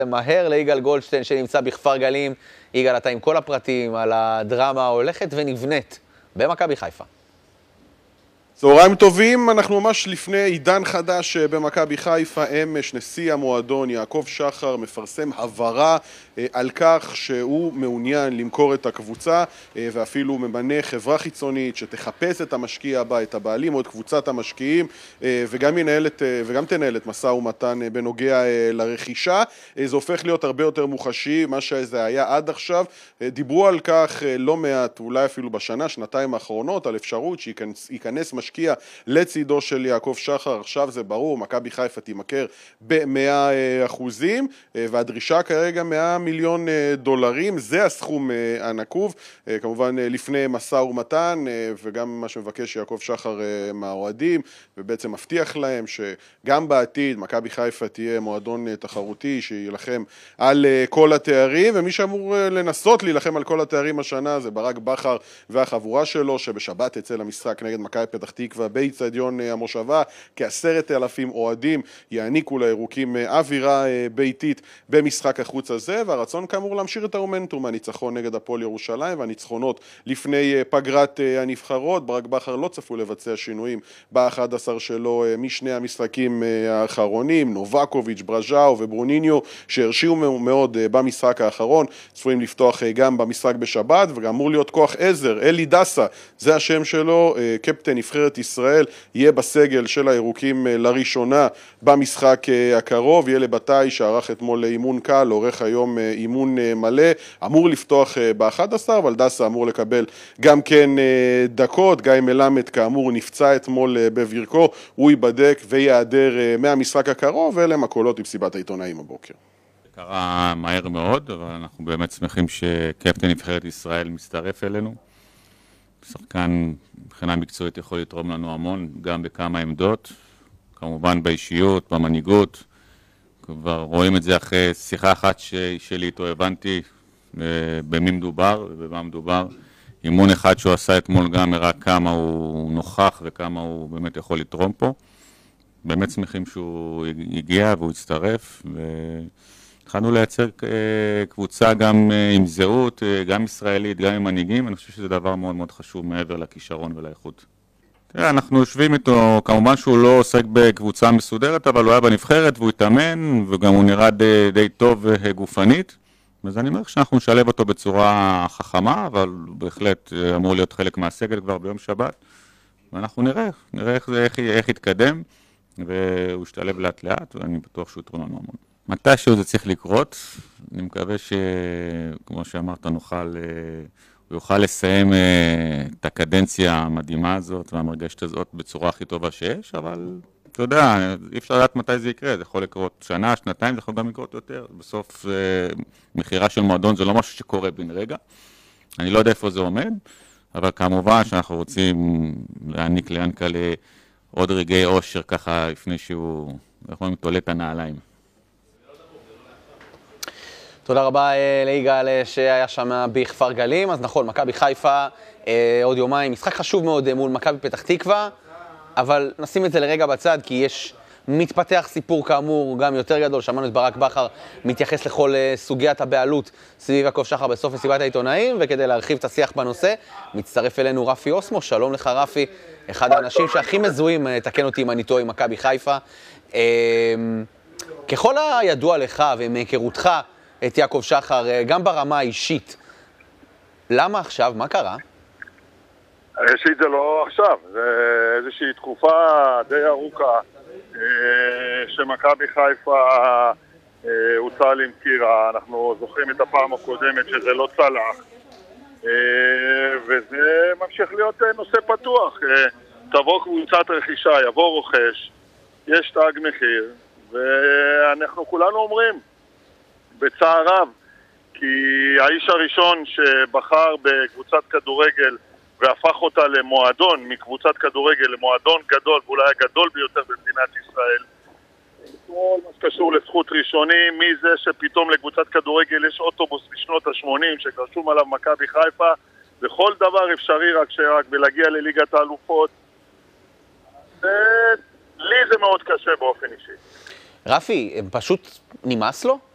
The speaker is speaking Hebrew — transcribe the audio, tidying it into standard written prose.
מהר ליגאל גולדשטיין שנמצא בכפר גלים. יגאל, אתה עם כל הפרטים על הדרמה ההולכת ונבנית במכבי חיפה. צהריים טובים, אנחנו ממש לפני עידן חדש במכבי חיפה. אמש נשיא המועדון יעקב שחר מפרסם הבהרה על כך שהוא מעוניין למכור את הקבוצה, ואפילו ממנה חברה חיצונית שתחפש את המשקיע הבא, את הבעלים או את קבוצת המשקיעים, וגם תנהל את משא ומתן בנוגע לרכישה. זה הופך להיות הרבה יותר מוחשי מה שזה היה עד עכשיו. דיברו על כך לא מעט, אולי אפילו שנתיים האחרונות, על אפשרות שייכנס משקיע לצידו של יעקב שחר. עכשיו זה ברור, מכבי חיפה תימכר ב100%, והדרישה כרגע $100 מיליון, זה הסכום הנקוב, כמובן לפני משא ומתן, וגם מה שמבקש יעקב שחר מהאוהדים, ובעצם מבטיח להם שגם בעתיד מכבי חיפה תהיה מועדון תחרותי שילחם על כל התארים, ומי שאמור לנסות להילחם על כל התארים השנה זה ברק בכר והחבורה שלו, שבשבת יצא למשחק נגד מכבי פתח תקווה באצטדיון המושבה. כ10,000 אוהדים יעניקו לירוקים אווירה ביתית במשחק החוץ הזה, והרצון כאמור להמשיך את המומנטום הניצחון נגד הפועל ירושלים והניצחונות לפני פגרת הנבחרות. ברק בכר לא צפוי לבצע שינויים ב-11 שלו משני המשחקים האחרונים. נובקוביץ', ברז'או וברוניניו שהרשיעו מאוד במשחק האחרון צפויים לפתוח גם במשחק בשבת, וגם אמור להיות כוח עזר. אלי דסה, זה השם שלו, קפטן נבחרת ישראל, יהיה בסגל של הירוקים לראשונה במשחק הקרוב. יהיה לבטאי שערך אתמול אימון קל, עורך היום אימון מלא, אמור לפתוח ב-11, אבל דסה אמור לקבל גם כן דקות. גיא מלמד כאמור נפצע אתמול בברכו, הוא ייבדק ויעדר מהמשחק הקרוב, ואלה הם הקולות במסיבת העיתונאים הבוקר. קרה מהר מאוד, אבל אנחנו באמת שמחים שקפטן נבחרת ישראל מצטרף אלינו. שחקן מבחינה מקצועית יכול לתרום לנו המון, גם בכמה עמדות, כמובן באישיות, במנהיגות. כבר רואים את זה אחרי שיחה אחת שלי איתו, הבנתי במי מדובר ובמה מדובר. אימון אחד שהוא עשה אתמול גם הראה כמה הוא נוכח וכמה הוא באמת יכול לתרום פה. באמת שמחים שהוא הגיע והוא הצטרף, התחלנו לייצר קבוצה גם עם זהות, גם ישראלית, גם עם מנהיגים. אני חושב שזה דבר מאוד מאוד חשוב מעבר לכישרון ולאיכות. אנחנו יושבים איתו, כמובן שהוא לא עוסק בקבוצה מסודרת, אבל הוא היה בנבחרת והוא התאמן, וגם הוא נראה די טוב גופנית. אז אני אומר שאנחנו נשלב אותו בצורה חכמה, אבל בהחלט אמור להיות חלק מהסגל כבר ביום שבת. ואנחנו נראה איך יתקדם, והוא ישתלב לאט לאט, ואני בטוח שהוא יתרום לנו המון. מתישהו זה צריך לקרות, אני מקווה שכמו שאמרת הוא יוכל לסיים את הקדנציה המדהימה הזאת והמרגשת הזאת בצורה הכי טובה שיש, אבל אתה יודע, אי אפשר לדעת מתי זה יקרה, זה יכול לקרות שנה, שנתיים, זה יכול גם לקרות יותר. בסוף מחירה של מועדון זה לא משהו שקורה בן רגע, אני לא יודע איפה זה עומד, אבל כמובן שאנחנו רוצים להעניק ליענקל'ה עוד רגעי אושר ככה לפני שהוא תולה את הנעליים. תודה רבה ליגאל שהיה שם בכפר גלים. אז נכון, מכבי חיפה עוד יומיים, משחק חשוב מאוד מול מכבי פתח תקווה, אבל נשים את זה לרגע בצד, כי יש מתפתח סיפור כאמור גם יותר גדול. שמענו את ברק בכר מתייחס לכל סוגיית הבעלות סביב יעקב שחר בסוף מסיבת העיתונאים, וכדי להרחיב את השיח בנושא מצטרף אלינו רפי אוסמו. שלום לך רפי, אחד האנשים שהכי מזוהים, תקן אותי אם אני טועה, עם מכבי חיפה. ככל הידוע לך ומהיכרותך את יעקב שחר, גם ברמה האישית, למה עכשיו? מה קרה? ראשית זה לא עכשיו, זה איזושהי תקופה די ארוכה שמכבי חיפה הוצאה למכירה. אנחנו זוכרים את הפעם הקודמת שזה לא צלח, וזה ממשיך להיות נושא פתוח. תבוא קבוצת רכישה, יבוא רוכש, יש תג מחיר, ואנחנו כולנו אומרים בצער רב, כי האיש הראשון שבחר בקבוצת כדורגל והפך אותה למועדון, מקבוצת כדורגל למועדון גדול, ואולי הגדול ביותר במדינת ישראל, כל מה שקשור לזכות ראשוני, מי זה שפתאום לקבוצת כדורגל יש אוטובוס בשנות ה-80 שרשום עליו מכבי חיפה, וכל דבר אפשרי רק בלהגיע לליגת האלופות. לי זה מאוד קשה באופן אישי. רפי, פשוט נמאס לו?